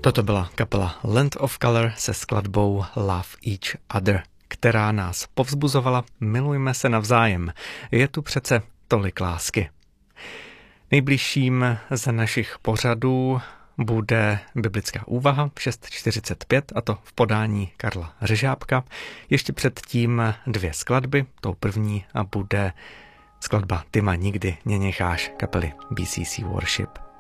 Toto byla kapela Land of Color se skladbou Love Each Other, která nás povzbuzovala: milujme se navzájem, je tu přece tolik lásky. Nejbližším z našich pořadů bude biblická úvaha v 6:45, a to v podání Karla Řežábka. Ještě předtím 2 skladby. Tou první bude skladba Ty ma nikdy nenecháš kapely BCC Worship.